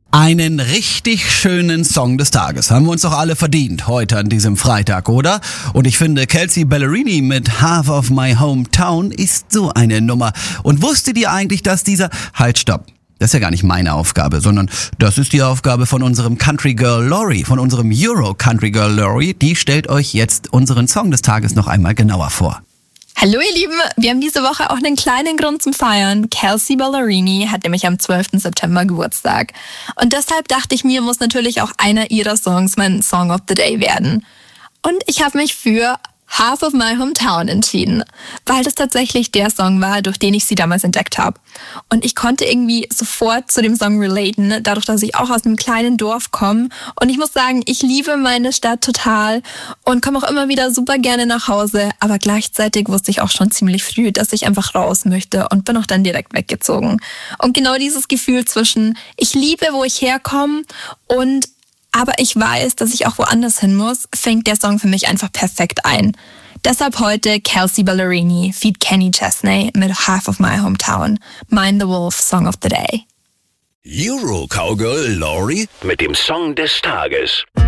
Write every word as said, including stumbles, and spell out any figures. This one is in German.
Einen richtig schönen Song des Tages haben wir uns doch alle verdient heute an diesem Freitag, oder? Und ich finde, Kelsea Ballerini mit Half of My Hometown ist so eine Nummer. Und wusstet ihr eigentlich, dass dieser... Halt, stopp. Das ist ja gar nicht meine Aufgabe, sondern das ist die Aufgabe von unserem Country Girl Lori, von unserem Euro Country Girl Lori. Die stellt euch jetzt unseren Song des Tages noch einmal genauer vor. Hallo ihr Lieben, wir haben diese Woche auch einen kleinen Grund zum Feiern. Kelsea Ballerini hat nämlich am zwölften September Geburtstag. Und deshalb dachte ich mir, muss natürlich auch einer ihrer Songs mein Song of the Day werden. Und ich habe mich für Half of My Hometown entschieden, weil das tatsächlich der Song war, durch den ich sie damals entdeckt habe. Und ich konnte irgendwie sofort zu dem Song relaten, dadurch, dass ich auch aus einem kleinen Dorf komme. Und ich muss sagen, ich liebe meine Stadt total und komme auch immer wieder super gerne nach Hause. Aber gleichzeitig wusste ich auch schon ziemlich früh, dass ich einfach raus möchte und bin auch dann direkt weggezogen. Und genau dieses Gefühl zwischen, ich liebe, wo ich herkomme und aber ich weiß, dass ich auch woanders hin muss, fängt der Song für mich einfach perfekt ein. Deshalb heute Kelsea Ballerini feat. Kenny Chesney mit Half of My Hometown, Mind the Wolf Song of the Day. Euro Cowgirl Lori mit dem Song des Tages.